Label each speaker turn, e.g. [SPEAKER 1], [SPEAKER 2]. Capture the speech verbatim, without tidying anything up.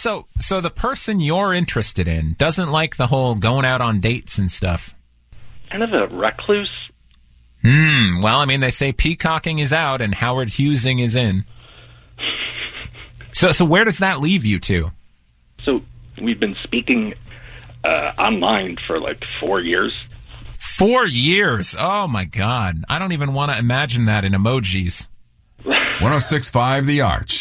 [SPEAKER 1] so so the person you're interested in doesn't like the whole going out on dates and stuff.
[SPEAKER 2] Kind of a recluse.
[SPEAKER 1] Hmm. Well, I mean, they say peacocking is out and Howard Hughesing is in. So so where does that leave you two?
[SPEAKER 2] So we've been speaking uh, online for like four years.
[SPEAKER 1] Four years? Oh, my God. I don't even want to imagine that in emojis.
[SPEAKER 3] one oh six point five The Arch.